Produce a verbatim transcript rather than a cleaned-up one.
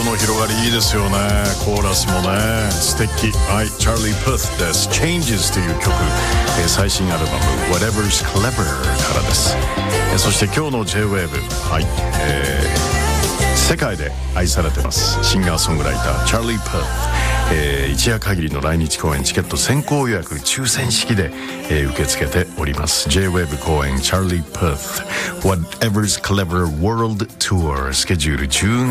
音の広がりいいですよね。コーラスもね素敵。はい、チャーリー・プースです。 Changes という曲、えー、最新アルバム Whatever's Clever からです。えー、そして今日の J-ウェーブ、はい、えー、世界で愛されてますシンガーソングライターチャーリー・プース、えー、一夜限りの来日公演チケット先行予約抽選式で、えー、受け付けております。 J-ウェーブ 公演チャーリー・プース Whatever's Clever World Tour、 スケジュールじゅうがつ